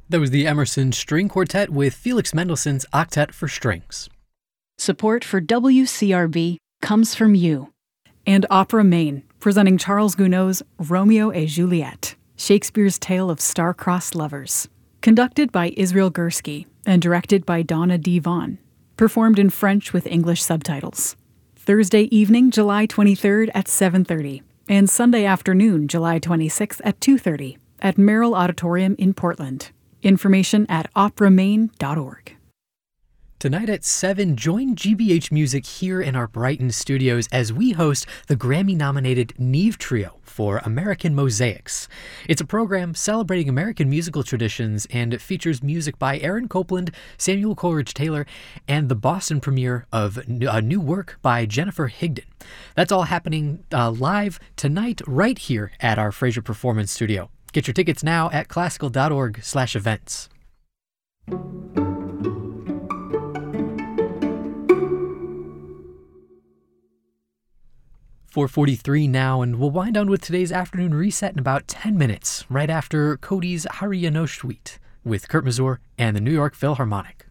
That was the Emerson String Quartet with Felix Mendelssohn's Octet for Strings. Support for WCRB comes from you. And Opera Maine, presenting Charles Gounod's Romeo et Juliet, Shakespeare's tale of star-crossed lovers. Conducted by Israel Gursky and directed by Donna D. Vaughn. Performed in French with English subtitles. Thursday evening, July 23rd at 7:30, and Sunday afternoon, July 26th at 2:30 at Merrill Auditorium in Portland. Information at operamaine.org. Tonight at 7, join GBH Music here in our Brighton studios as we host the Grammy-nominated Neve Trio for American Mosaics. It's a program celebrating American musical traditions and it features music by Aaron Copland, Samuel Coleridge Taylor, and the Boston premiere of a new work by Jennifer Higdon. That's all happening live tonight right here at our Fraser Performance Studio. Get your tickets now at classical.org/events. 4:43 now, and we'll wind down with today's afternoon reset in about 10 minutes, right after Cody's Hari Yano Suite with Kurt Masur and the New York Philharmonic.